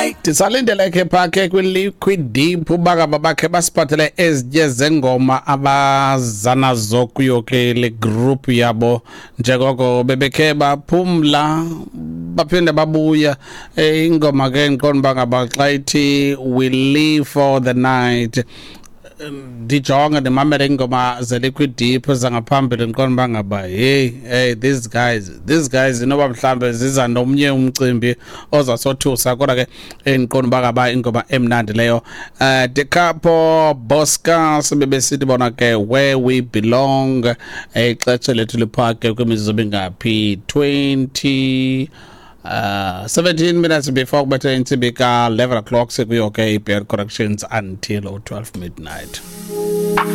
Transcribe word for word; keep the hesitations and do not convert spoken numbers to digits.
Tisalindele ke phakhe kwi-Liquid Deep ubaka babakhe basiphathele ezinye zengoma abazanazo kuyo ke le group yabo njengoko bebekhe baphumla baphinde babuya ingoma ke ngiqonda ngaba xa ithi we live for the night dijonga nemamele ingoma ze-Liquid Deep zangaphambili ngiqonda ngaba hey hey these guys these guys inoba mhlambe ziza nomnye umcimbi ozasothusa kodwa ke ngiqonda ngaba ingoma emnandi leyo uh De Capo Bosca sebebesithi bona ke where we belong ixesha lethu liphake kwimizuzu engaphi twenty Uh, seventeen minutes before better in Tibika, eleven o'clock, so we okay, pair corrections until twelve midnight.